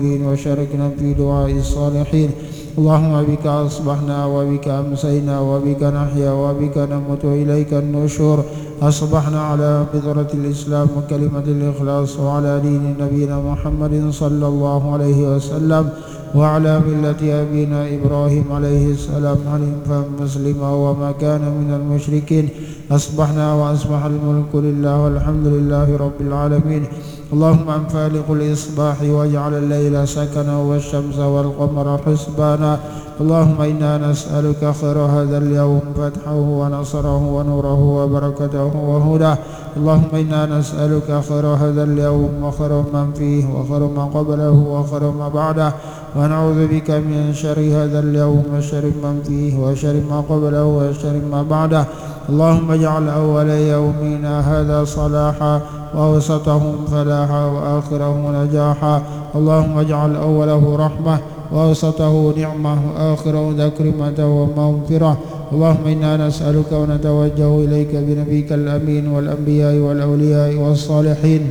وشاركنا في دعاء الصالحين. اللهم بك أصبحنا وبك أمسينا وبك نحيا وبك نموت وإليك النشور. أصبحنا على فطرة الإسلام وكلمة الإخلاص وعلى دين نبينا محمد صلى الله عليه وسلم وعلى ملة أبينا إبراهيم عليه السلام حنيفا مسلما وما كان من المشركين. أصبحنا وأصبح الملك لله والحمد لله رب العالمين. اللهم أن فالق الإصباح واجعل الليل سكنا والشمس والقمر حسبانا. اللهم إنا نسألك خير هذا اليوم فتحه ونصره ونوره وبركته وهداه. اللهم إنا نسألك خير هذا اليوم وخير من فيه وخير ما قبله وخير ما بعده، ونعوذ بك من شر هذا اليوم وشر من فيه وشر ما قبله وشر ما بعده. اللهم اجعل أول يومنا هذا صلاحا وأوسطه فلاحا وآخره نجاحا. اللهم اجعل أوله رحمة وأوسطه نعمة وآخره تكرمة ومغفرة. اللهم إنا نسألك ونتوجه إليك بنبيك الأمين والأنبياء والأولياء والصالحين،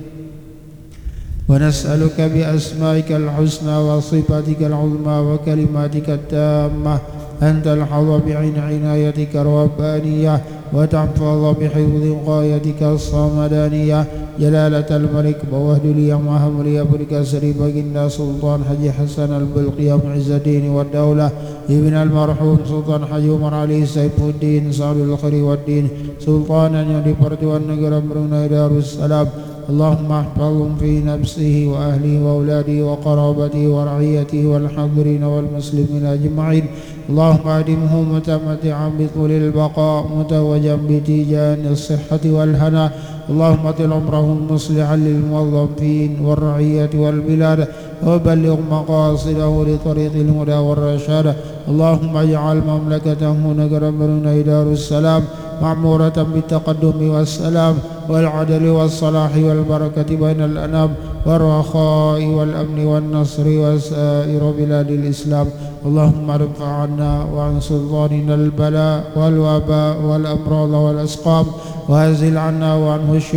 ونسألك بأسمائك الحسنى وصفاتك العظمى وكلماتك التامة أن تلحظ بعين عنايتك الربانية وتحفظ بحفظ غايتك الصمدانية جلالة الملك بوهد لي وهم لي بالكسر بقنا سلطان حجي حسن البلقي معز الدين والدولة ابن المرحوم سلطان حجي عمر علي سيف الدين صاحب الخير والدين سلطانا يدبرت والنقر أمرنا دار السلام. اللهم احفظهم في نفسه وأهله وأولاده وقرابته ورعيته والحاضرين والمسلمين أجمعين. اللهم أدمه متمتعا بطول البقاء متوجا بتيجان الصحة والهنا. اللهم اطل عمره مصلحا للموظفين والرعية والبلاد وبلغ مقاصده لطريق الهدى والرشاد. اللهم اجعل مملكته نقر برنا دار السلام معمورة بالتقدم والسلام والعدل والصلاح والبركة بين الأنام والرخاء والأمن والنصر وسائر بلاد الإسلام. اللهم ارفع عنا وعن سلطاننا البلاء والوباء والأمراض والأسقام وأزل عنا وعنه